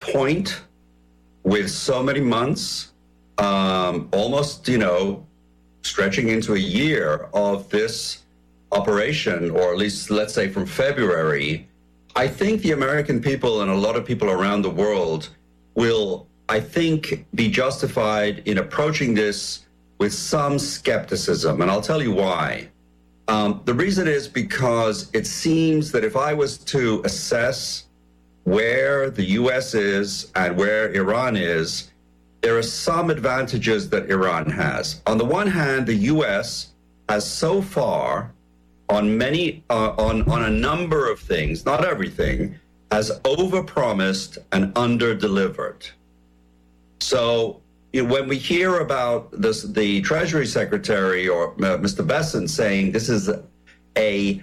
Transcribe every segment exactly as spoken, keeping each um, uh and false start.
point, with so many months, um, almost, you know, stretching into a year of this operation, or at least let's say from February, I think the American people and a lot of people around the world will, I think, be justified in approaching this with some skepticism. And I'll tell you why. Um, the reason is because it seems that if I was to assess where the U S is and where Iran is, there are some advantages that Iran has. On the one hand, the U S has so far, on many, uh, on, on a number of things, not everything, has overpromised and underdelivered. So you know, when we hear about this, the Treasury Secretary or uh, Mister Bessent saying this is a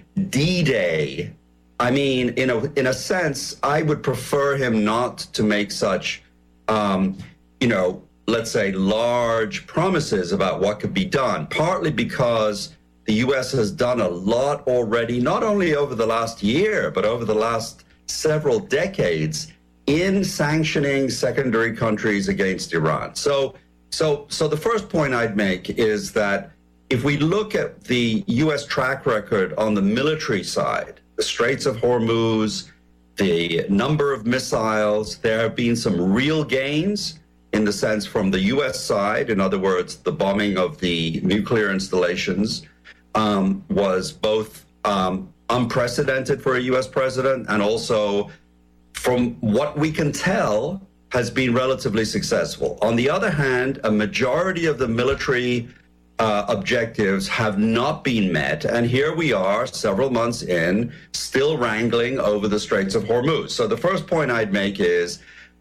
D-Day, I mean, in a in a sense, I would prefer him not to make such, um, you know, let's say, large promises about what could be done, partly because the U S has done a lot already, not only over the last year, but over the last several decades in sanctioning secondary countries against Iran. So, so, so the first point I'd make is that if we look at the U S track record on the military side, the Straits of Hormuz, the number of missiles, there have been some real gains in the sense from the U S side. In other words, the bombing of the nuclear installations um, was both um, unprecedented for a U S president and also, from what we can tell, has been relatively successful. On the other hand, a majority of the military uh, objectives have not been met. And here we are, several months in, still wrangling over the Straits of Hormuz. So the first point I'd make is,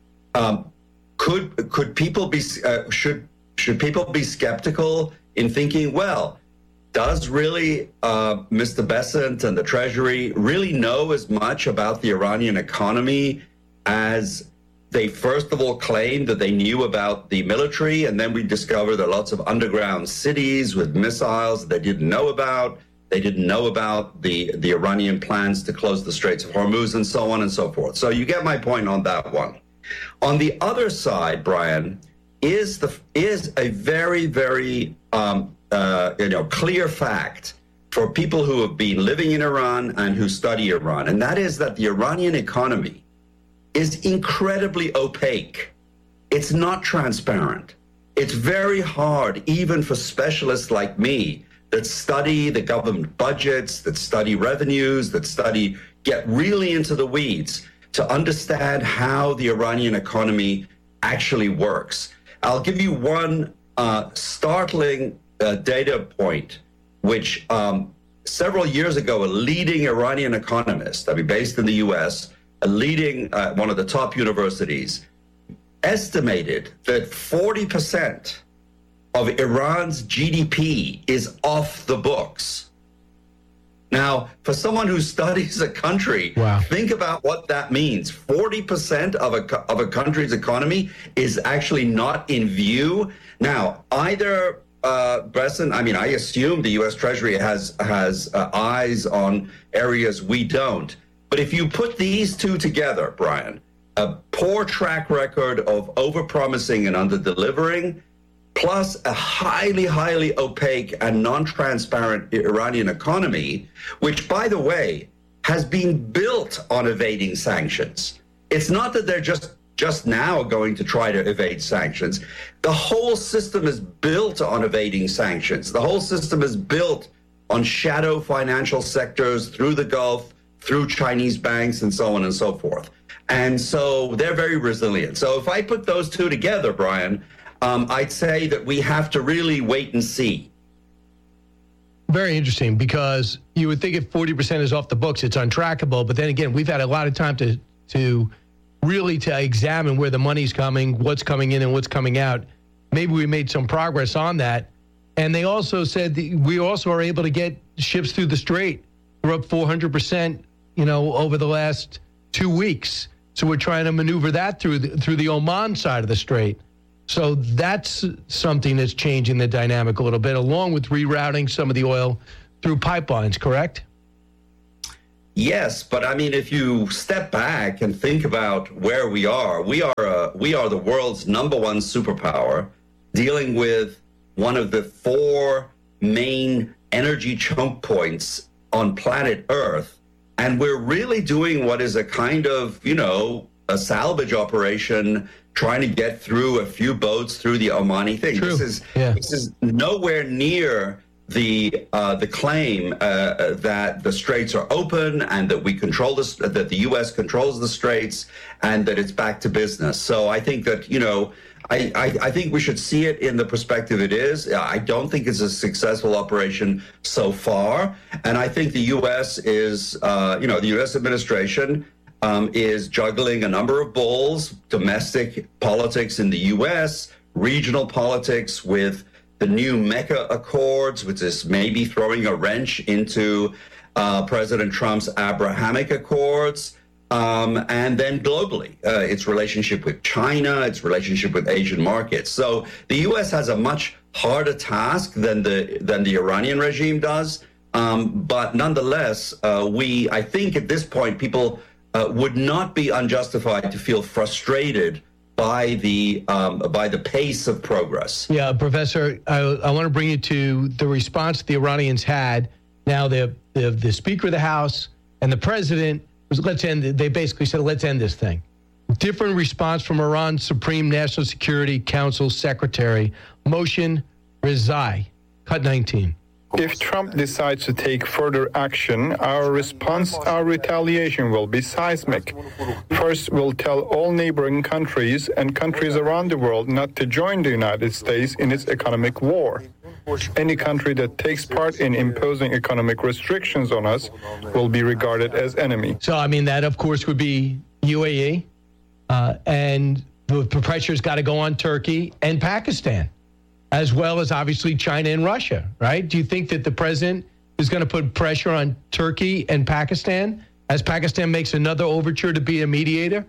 um, could could people be, uh, should, should people be skeptical in thinking, well, does really uh, Mister Bessent and the Treasury really know as much about the Iranian economy as they first of all claimed that they knew about the military, and then we discovered there are lots of underground cities with missiles they didn't know about. They didn't know about the, the Iranian plans to close the Straits of Hormuz and so on and so forth. So you get my point on that one. On the other side, Brian, is the is a very, very um, uh, you know, clear fact for people who have been living in Iran and who study Iran, and that is that the Iranian economy is incredibly opaque. It's not transparent. It's very hard, even for specialists like me that study the government budgets, that study revenues, that study, get really into the weeds to understand how the Iranian economy actually works. I'll give you one uh, startling uh, data point, which um, several years ago, a leading Iranian economist, I mean, based in the U S, a leading, uh, one of the top universities, estimated that forty percent of Iran's G D P is off the books. Now, for someone who studies a country, wow. Think about what that means. forty percent of a, of a country's economy is actually not in view. Now, either uh, Bresson, I mean, I assume the U S Treasury has, has uh, eyes on areas we don't. But if you put these two together, Brian, a poor track record of overpromising and under-delivering, plus a highly, highly opaque and non-transparent Iranian economy, which, by the way, has been built on evading sanctions. It's not that they're just, just now going to try to evade sanctions. The whole system is built on evading sanctions. The whole system is built on shadow financial sectors through the Gulf, through Chinese banks, and so on and so forth. And so they're very resilient. So if I put those two together, Brian, um, I'd say that we have to really wait and see. Very interesting, because you would think if forty percent is off the books, it's untrackable. But then again, we've had a lot of time to to really to examine where the money's coming, what's coming in and what's coming out. Maybe we made some progress on that. And they also said that we also are able to get ships through the Strait. We're up four hundred percent, you know, over the last two weeks. So we're trying to maneuver that through the, through the Oman side of the Strait. So that's something that's changing the dynamic a little bit, along with rerouting some of the oil through pipelines, correct? yes, but I mean, if you step back and think about where we are, we are uh, we are the world's number one superpower, dealing with one of the four main energy choke points on planet Earth, and we're really doing what is a kind of, you know, a salvage operation, trying to get through a few boats through the Omani thing. True. This is yeah. this is nowhere near the uh, the claim uh, that the straits are open and that we control this, that the U S controls the straits, and that it's back to business. So I think that, you know, I, I, I think we should see it in the perspective it is. I don't think it's a successful operation so far, and I think the U S is, uh, you know, the U S administration um, is juggling a number of balls: domestic politics in the U S, regional politics with the new Mecca Accords, which is maybe throwing a wrench into uh, President Trump's Abrahamic Accords, um, and then globally, uh, its relationship with China, its relationship with Asian markets. So the U S has a much harder task than the than the Iranian regime does. Um, but nonetheless, uh, we I think at this point, people uh, would not be unjustified to feel frustrated by the um, by the pace of progress. Yeah, Professor, I, I want to bring you to the response the Iranians had. Now, the, the the Speaker of the House and the President was, let's end. They basically said, let's end this thing. Different response from Iran's Supreme National Security Council Secretary, Mohsen Rezai. Cut nineteen. If Trump decides to take further action, our response, our retaliation will be seismic. First, we'll tell all neighboring countries and countries around the world not to join the United States in its economic war. Any country that takes part in imposing economic restrictions on us will be regarded as enemy. So, I mean, that, of course, would be U A E. Uh, and the pressure's got to go on Turkey and Pakistan, as well as obviously China and Russia, right? Do you think that the president is going to put pressure on Turkey and Pakistan as Pakistan makes another overture to be a mediator?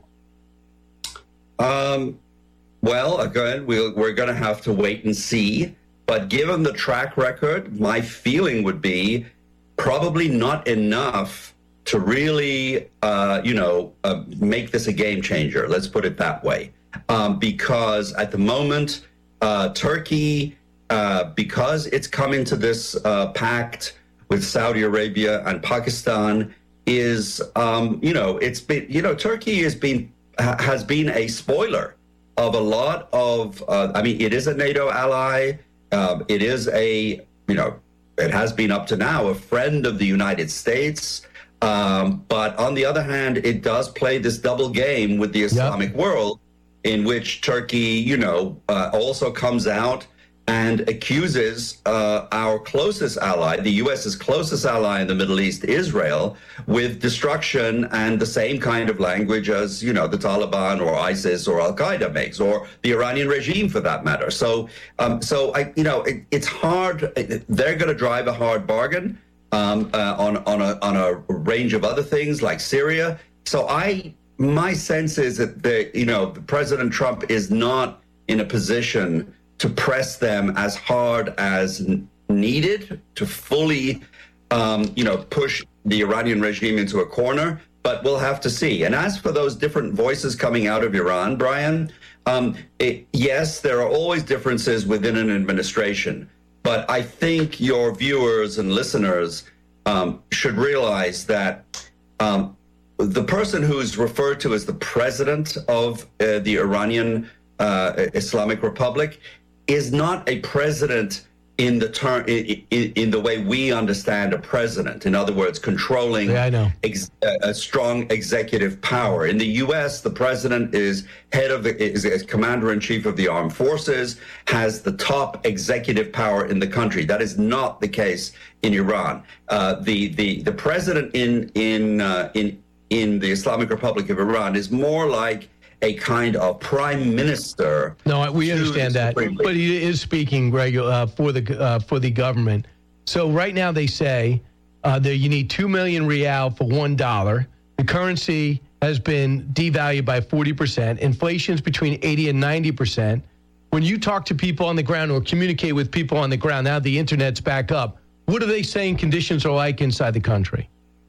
Um, well, again, we'll, we're going to have to wait and see. But given the track record, my feeling would be probably not enough to really, uh, you know, uh, make this a game changer. Let's put it that way. Um, because at the moment, Uh, Turkey, uh, because it's come into this uh, pact with Saudi Arabia and Pakistan, is, um, you know, it's been, you know, Turkey has been ha- has been a spoiler of a lot of. Uh, I mean, it is a NATO ally. Uh, it is a, you know, it has been up to now a friend of the United States. Um, but on the other hand, it does play this double game with the Islamic yep. world, in which Turkey, you know, uh, also comes out and accuses uh, our closest ally, the U S's closest ally in the Middle East, Israel, with destruction and the same kind of language as, you know, the Taliban or ISIS or Al-Qaeda makes, or the Iranian regime for that matter. So, um, so I, you know, it, it's hard. They're going to drive a hard bargain um, uh, on on a on a range of other things like Syria. So I. My sense is that the, you know, President Trump is not in a position to press them as hard as needed to fully, um, you know, push the Iranian regime into a corner. But we'll have to see. And as for those different voices coming out of Iran, Brian, um, it, yes, there are always differences within an administration. But I think your viewers and listeners um, should realize that um, the person who's referred to as the president of uh, the Iranian uh, Islamic Republic is not a president in the term in, in, in the way we understand a president. In other words, controlling yeah, I know. Ex, a strong executive power. In the U S, the president is head of the is, is commander in chief of the armed forces, has the top executive power in the country. That is not the case in Iran. Uh, the the the president in in uh, in in the Islamic Republic of Iran is more like a kind of prime minister. No, we understand that, but he is speaking regular uh, for the uh, for the government. So right now they say uh, that you need two million rial for one dollar. The currency has been devalued by forty percent. Inflation's between eighty and ninety percent. When you talk to people on the ground or communicate with people on the ground, now the internet's back up. What are they saying conditions are like inside the country?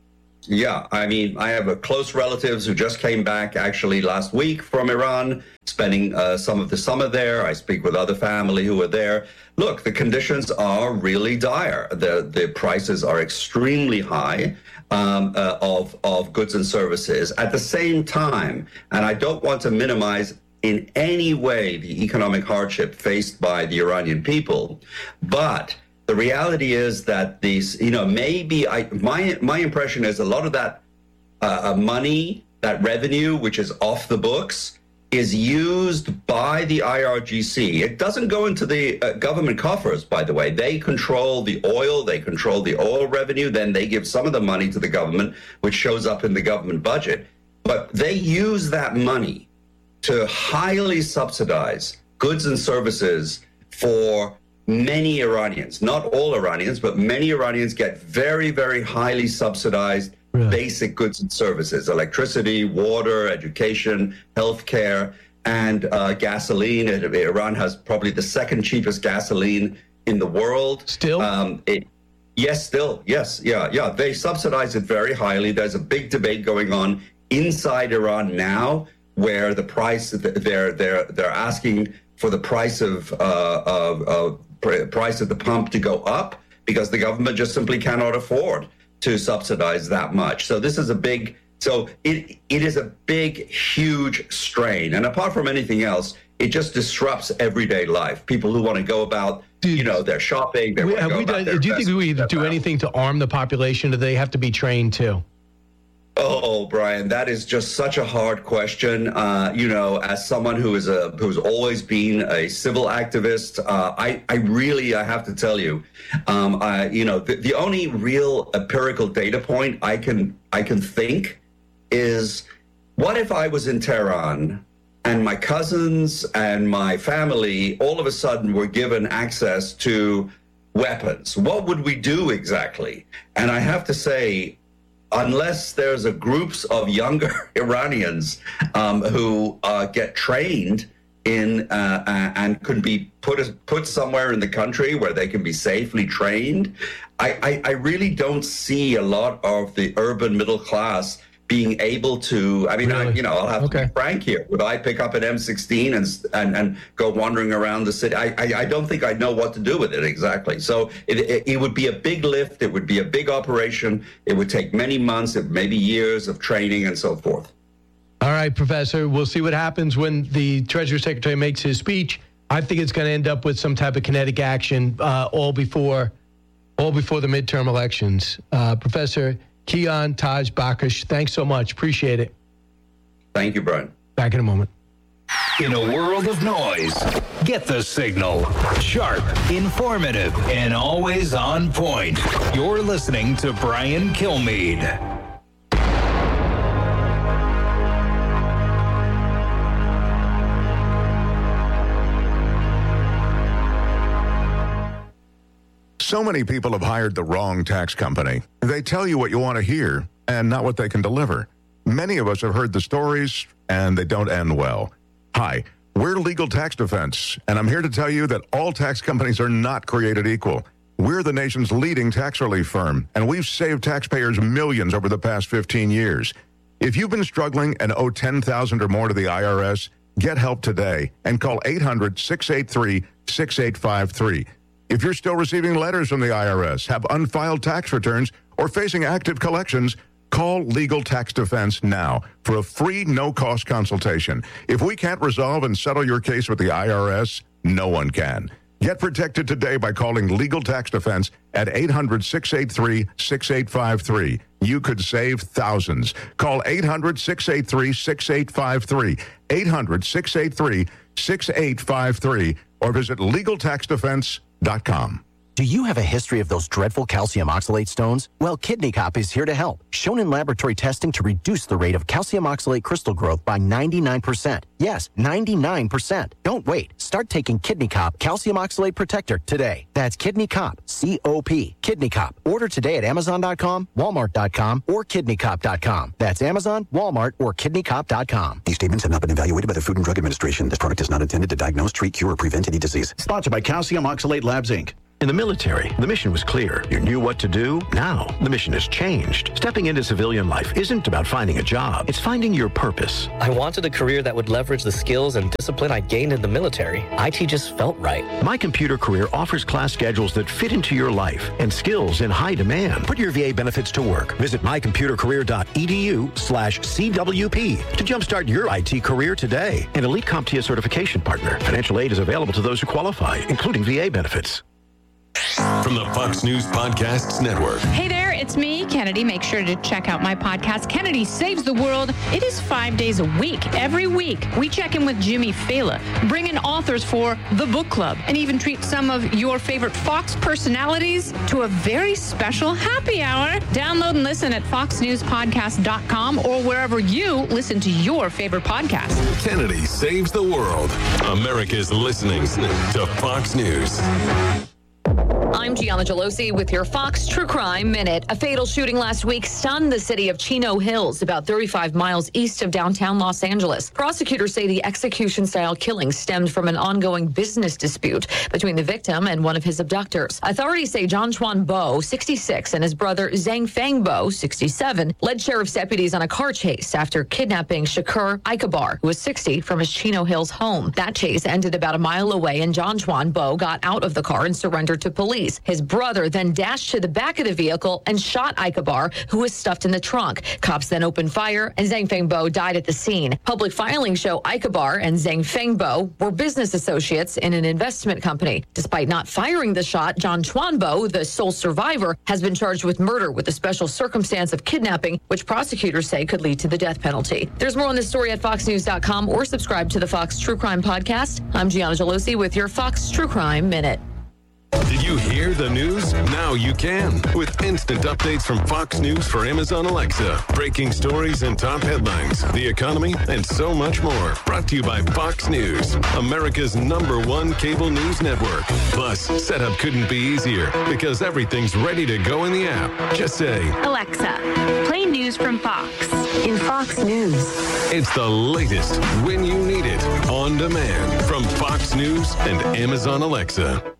Yeah, I mean, I have a close relatives who just came back actually last week from Iran, spending uh, some of the summer there. I speak with other family who are there. Look, the conditions are really dire. The the prices are extremely high um, uh, of of goods and services. At the same time, and I don't want to minimize in any way the economic hardship faced by the Iranian people, but the reality is that these, you know, maybe I, my my impression is a lot of that uh, money, that revenue, which is off the books, is used by the I R G C. It doesn't go into the uh, government coffers, by the way. They control the oil, they control the oil revenue, then they give some of the money to the government, which shows up in the government budget. But they use that money to highly subsidize goods and services for many Iranians. Not all Iranians, but many Iranians get very, very highly subsidized really? basic goods and services: electricity, water, education, healthcare, and uh, gasoline. Iran has probably the second cheapest gasoline in the world. Still? Um, it, yes, still. Yes. Yeah. Yeah. They subsidize it very highly. There's a big debate going on inside Iran now, where the price they're they're they're asking for the price of uh, of, of price at the pump to go up because the government just simply cannot afford to subsidize that much. So this is a big, so it it is a big, huge strain. And apart from anything else, it just disrupts everyday life. People who want to go about, you know, their shopping. They we, want to go we about done, their do you think we do family. anything to arm the population? Do they have to be trained too? Oh, Brian, that is just such a hard question. Uh, you know, as someone who is a who's always been a civil activist, uh, I I really I have to tell you, um, I, you know, the, the only real empirical data point I can I can think is, what if I was in Tehran and my cousins and my family all of a sudden were given access to weapons? What would we do exactly? And I have to say, unless there's a groups of younger Iranians um, who uh, get trained in uh, uh, and could be put put somewhere in the country where they can be safely trained, I, I, I really don't see a lot of the urban middle class being able to. I mean, really? I, you know, I'll have okay. to be frank here. Would I pick up an M sixteen and and, and go wandering around the city? I, I I don't think I know what to do with it exactly. So it, it it would be a big lift. It would be a big operation. It would take many months, maybe years of training and so forth. All right, Professor. We'll see what happens when the Treasury Secretary makes his speech. I think it's going to end up with some type of kinetic action, uh, all before, all before the midterm elections. Uh, Professor Kian Taj Bakish, thanks so much. Appreciate it. Thank you, Brian. Back in a moment. In a world of noise, get the signal. Sharp, informative, and always on point. You're listening to Brian Kilmeade. So many people have hired the wrong tax company. They tell you what you want to hear and not what they can deliver. Many of us have heard the stories, and they don't end well. Hi, we're Legal Tax Defense, and I'm here to tell you that all tax companies are not created equal. We're the nation's leading tax relief firm, and we've saved taxpayers millions over the past fifteen years. If you've been struggling and owe ten thousand dollars or more to the I R S, get help today and call eight hundred, six eight three, six eight five three. If you're still receiving letters from the I R S, have unfiled tax returns, or facing active collections, call Legal Tax Defense now for a free, no-cost consultation. If we can't resolve and settle your case with the I R S, no one can. Get protected today by calling Legal Tax Defense at eight hundred, six eight three, six eight five three. You could save thousands. Call eight hundred, six eight three, six eight five three, eight hundred, six eight three, six eight five three, or visit legal tax defense dot com. Do you have a history of those dreadful calcium oxalate stones? Well, Kidney Cop is here to help. Shown in laboratory testing to reduce the rate of calcium oxalate crystal growth by ninety-nine percent. Yes, ninety-nine percent. Don't wait. Start taking Kidney Cop Calcium Oxalate Protector today. That's Kidney Cop, C O P, Kidney Cop. Order today at amazon dot com, walmart dot com, or kidney cop dot com. That's Amazon, Walmart, or kidney cop dot com. These statements have not been evaluated by the Food and Drug Administration. This product is not intended to diagnose, treat, cure, or prevent any disease. Sponsored by Calcium Oxalate Labs, Incorporated. In the military, the mission was clear. You knew what to do. Now, the mission has changed. Stepping into civilian life isn't about finding a job. It's finding your purpose. I wanted a career that would leverage the skills and discipline I gained in the military. I T just felt right. My Computer Career offers class schedules that fit into your life and skills in high demand. Put your V A benefits to work. Visit mycomputercareer.edu slash CWP to jumpstart your I T career today. An Elite CompTIA certification partner. Financial aid is available to those who qualify, including V A benefits. From the Fox News Podcasts Network. Hey there, it's me, Kennedy. Make sure to check out my podcast, Kennedy Saves the World. It is five days a week. Every week, we check in with Jimmy Fallon, bring in authors for the book club, and even treat some of your favorite Fox personalities to a very special happy hour. Download and listen at fox news podcast dot com or wherever you listen to your favorite podcast. Kennedy Saves the World. America's listening to Fox News. I'm Gianna Gelosi with your Fox True Crime Minute. A fatal shooting last week stunned the city of Chino Hills, about thirty-five miles east of downtown Los Angeles. Prosecutors say the execution-style killing stemmed from an ongoing business dispute between the victim and one of his abductors. Authorities say John Chuan Bo, sixty-six, and his brother Zhang Feng Bo, sixty-seven, led sheriff's deputies on a car chase after kidnapping Shakur Ikabar, who was sixty, from his Chino Hills home. That chase ended about a mile away, and John Chuan Bo got out of the car and surrendered to police. His brother then dashed to the back of the vehicle and shot Ikabar, who was stuffed in the trunk. Cops then opened fire, and Zhang Feng Bo died at the scene. Public filings show Ikabar and Zhang Feng Bo were business associates in an investment company. Despite not firing the shot, John Chuan Bo, the sole survivor, has been charged with murder with a special circumstance of kidnapping, which prosecutors say could lead to the death penalty. There's more on this story at fox news dot com or subscribe to the Fox True Crime Podcast. I'm Gianna Gelosi with your Fox True Crime Minute. Did you hear the news? Now you can. With instant updates from Fox News for Amazon Alexa. Breaking stories and top headlines, the economy, and so much more. Brought to you by Fox News, America's number one cable news network. Plus, setup couldn't be easier because everything's ready to go in the app. Just say, Alexa, play news from Fox. In Fox News. It's the latest when you need it on demand from Fox News and Amazon Alexa.